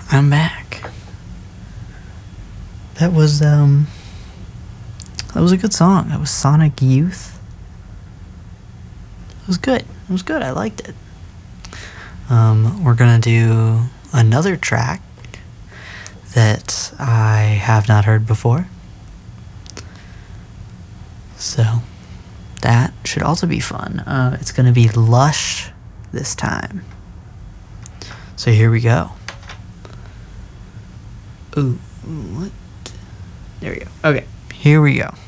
I'm back. That was a good song. That was Sonic Youth. It was good. It was good. I liked it. We're gonna do another track that I have not heard before. So that should also be fun. It's gonna be Lush this time. So here we go. Ooh, what? There we go. Okay, here we go.